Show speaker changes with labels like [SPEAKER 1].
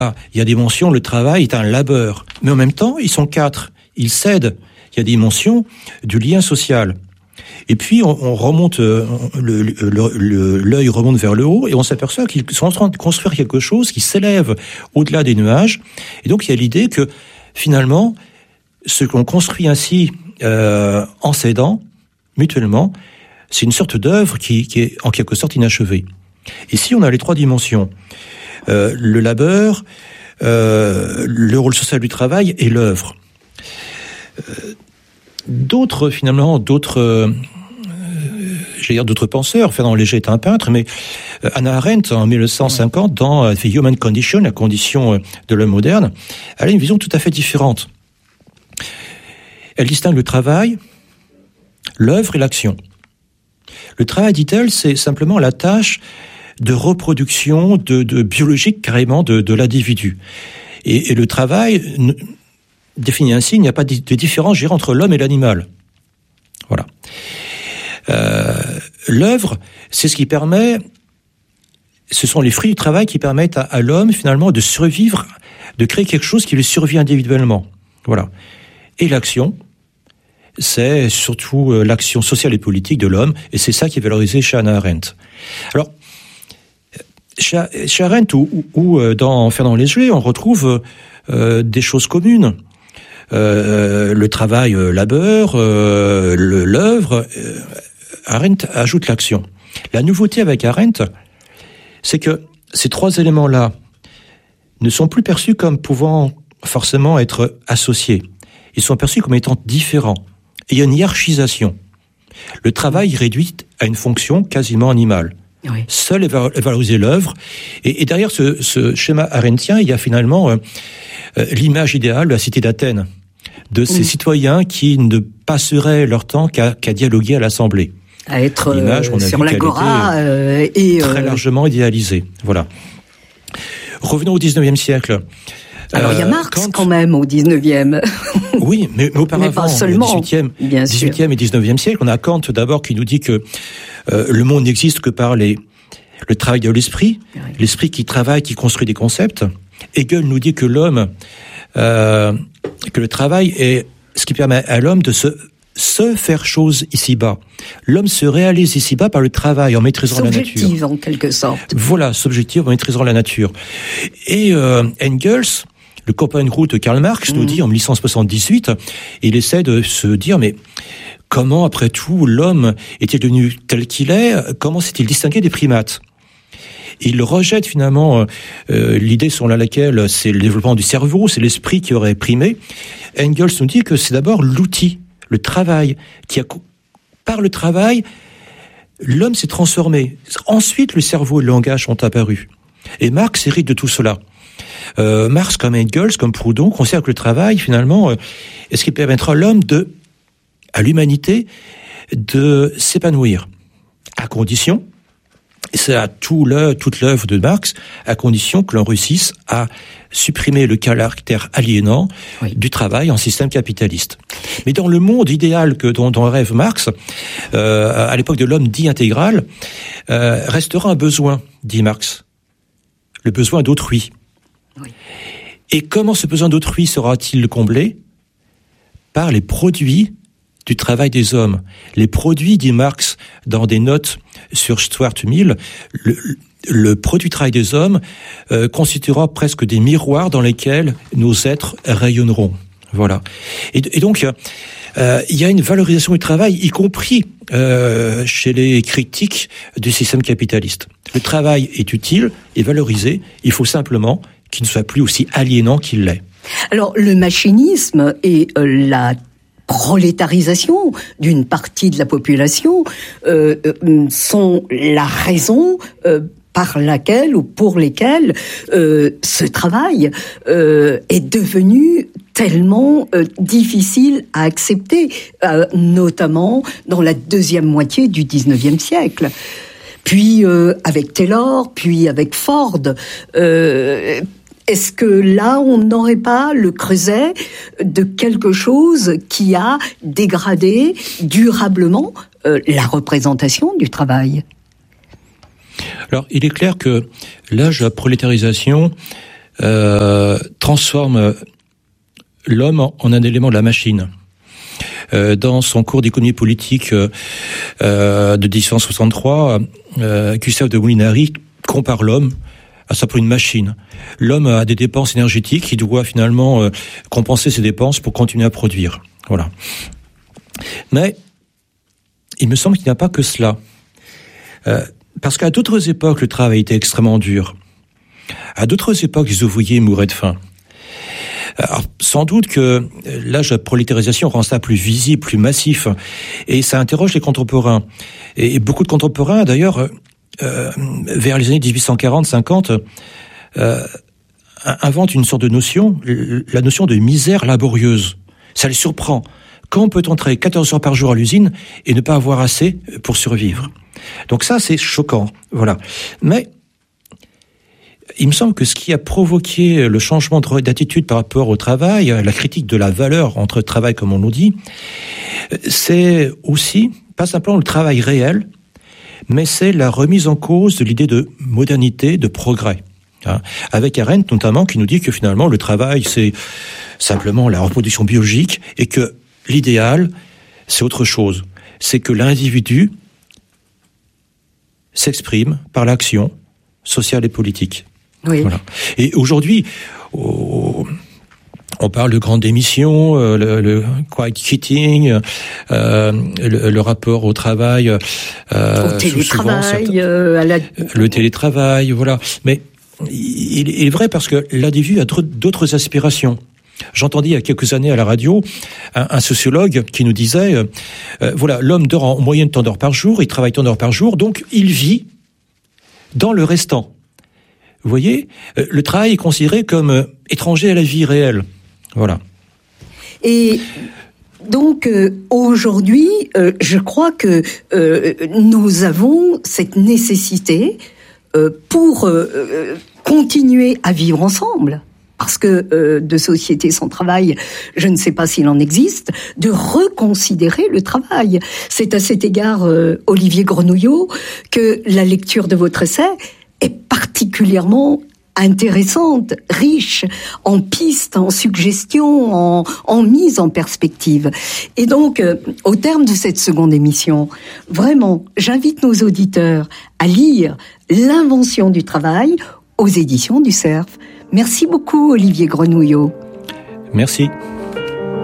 [SPEAKER 1] Il y a des mentions, le travail est un labeur. Mais en même temps, ils sont 4. Ils cèdent. Il y a des mentions du lien social. Et puis, on remonte, l'œil remonte vers le haut et on s'aperçoit qu'ils sont en train de construire quelque chose qui s'élève au-delà des nuages. Et donc, il y a l'idée que, finalement, ce qu'on construit ainsi, en s'aidant, mutuellement, c'est une sorte d'œuvre qui est en quelque sorte inachevée. Ici, on a les 3 dimensions. Le labeur, le rôle social du travail et l'œuvre. D'autres penseurs, Fernand Léger est un peintre, mais Hannah Arendt, en 1950, dans The Human Condition, la condition de l'homme moderne, elle a une vision tout à fait différente. Elle distingue le travail, l'œuvre et l'action. Le travail, dit-elle, c'est simplement la tâche de reproduction, de biologique carrément de l'individu. Et le travail, défini ainsi, il n'y a pas de différence, je dirais, entre l'homme et l'animal. Voilà. L'œuvre, c'est ce qui permet, ce sont les fruits du travail qui permettent à l'homme, finalement, de survivre, de créer quelque chose qui lui survit individuellement. Voilà. Et l'action, c'est surtout l'action sociale et politique de l'homme, et c'est ça qui est valorisé chez Hannah Arendt. Alors, chez Arendt ou dans Fernand Léger, on retrouve des choses communes. Le travail labeur, l'œuvre, Arendt ajoute l'action. La nouveauté avec Arendt, c'est que ces 3 éléments-là ne sont plus perçus comme pouvant forcément être associés. Ils sont perçus comme étant différents. Et il y a une hiérarchisation. Le travail est réduit à une fonction quasiment animale. Oui. Seul est valorisé l'œuvre. Et derrière ce schéma arendtien, il y a finalement l'image idéale de la cité d'Athènes, de ces citoyens qui ne passeraient leur temps qu'à dialoguer à l'Assemblée.
[SPEAKER 2] À être sur l'agora et
[SPEAKER 1] très largement idéalisée. Voilà. Revenons au 19e siècle.
[SPEAKER 2] Alors il y a Marx quand même au 19e.
[SPEAKER 1] Oui, mais auparavant,
[SPEAKER 2] mais pas seulement,
[SPEAKER 1] au 18e et 19e siècle, on a Kant d'abord qui nous dit que le monde n'existe que par le travail de l'esprit, oui. L'esprit qui travaille, qui construit des concepts. Hegel nous dit que l'homme, que le travail est ce qui permet à l'homme de se faire chose ici-bas. L'homme se réalise ici-bas par le travail, en maîtrisant la nature.
[SPEAKER 2] Subjective, en quelque sorte.
[SPEAKER 1] Voilà, subjective, en maîtrisant la nature. Et Engels, le copain de route de Karl Marx, nous dit en 1878, il essaie de se dire, mais comment, après tout, l'homme est-il devenu tel qu'il est? Comment s'est-il distingué des primates? Il rejette finalement l'idée selon laquelle c'est le développement du cerveau, c'est l'esprit qui aurait primé. Engels nous dit que c'est d'abord l'outil, le travail, par le travail, l'homme s'est transformé. Ensuite, le cerveau et le langage sont apparus. Et Marx hérite de tout cela. Marx, comme Engels, comme Proudhon, considère que le travail, finalement, est ce qui permettra à l'homme à l'humanité, de s'épanouir. À condition, et c'est toute l'œuvre de Marx, à condition que l'on réussisse à supprimer le caractère aliénant du travail en système capitaliste. Mais dans le monde idéal dont rêve Marx, à l'époque de l'homme dit intégral, restera un besoin, dit Marx, le besoin d'autrui. Oui. Et comment ce besoin d'autrui sera-t-il comblé? Par les produits du travail des hommes. Les produits, dit Marx dans des notes sur Stuart Mill, le produit du travail des hommes constituera presque des miroirs dans lesquels nos êtres rayonneront. Voilà. Et donc, il y a une valorisation du travail, y compris chez les critiques du système capitaliste. Le travail est utile et valorisé, il faut simplement qu'il ne soit plus aussi aliénant qu'il l'est.
[SPEAKER 2] Alors, le machinisme et la prolétarisation d'une partie de la population sont la raison par laquelle ou pour lesquelles ce travail est devenu tellement difficile à accepter, notamment dans la deuxième moitié du 19e siècle. Puis avec Taylor, puis avec Ford. Est-ce que là, on n'aurait pas le creuset de quelque chose qui a dégradé durablement la représentation du travail ?
[SPEAKER 1] Alors, il est clair que l'âge de la prolétarisation transforme l'homme en un élément de la machine. Dans son cours d'économie politique de 1863, Gustave de Molinari compare l'homme à simplement une machine. L'homme a des dépenses énergétiques, il doit finalement compenser ses dépenses pour continuer à produire. Voilà. Mais il me semble qu'il n'y a pas que cela. Parce qu'à d'autres époques, le travail était extrêmement dur. À d'autres époques, les ouvriers mouraient de faim. Alors, sans doute que l'âge de la prolétarisation rend ça plus visible, plus massif, et ça interroge les contemporains. Et beaucoup de contemporains, d'ailleurs, vers les années 1840-50, inventent une sorte de notion, la notion de misère laborieuse. Ça les surprend. Quand peut-on travailler 14 heures par jour à l'usine et ne pas avoir assez pour survivre? Donc ça, c'est choquant. Voilà. Mais il me semble que ce qui a provoqué le changement d'attitude par rapport au travail, la critique de la valeur entre travail, comme on nous dit, c'est aussi, pas simplement le travail réel, mais c'est la remise en cause de l'idée de modernité, de progrès. Avec Arendt, notamment, qui nous dit que finalement, le travail, c'est simplement la reproduction biologique et que l'idéal, c'est autre chose. C'est que l'individu s'exprime par l'action sociale et politique.
[SPEAKER 2] Oui.
[SPEAKER 1] Voilà. Et aujourd'hui, on parle de grande démission, le quiet quitting, le rapport au travail,
[SPEAKER 2] au télétravail,
[SPEAKER 1] le télétravail, voilà. Mais il est vrai parce que l'individu a d'autres aspirations. J'entendais il y a quelques années à la radio un sociologue qui nous disait, voilà, l'homme dort en moyenne tant d'heures par jour, il travaille tant d'heures par jour, donc il vit dans le restant. Vous voyez, le travail est considéré comme étranger à la vie réelle. Voilà.
[SPEAKER 2] Et donc, aujourd'hui, je crois que nous avons cette nécessité pour continuer à vivre ensemble. Parce que de société sans travail, je ne sais pas s'il en existe, de reconsidérer le travail. C'est à cet égard, Olivier Grenouillot, que la lecture de votre essai est particulièrement intéressante, riche, en pistes, en suggestions, en mise en perspective. Et donc, au terme de cette seconde émission, vraiment, j'invite nos auditeurs à lire L'invention du travail aux éditions du Cerf. Merci beaucoup, Olivier Grenouillot.
[SPEAKER 1] Merci.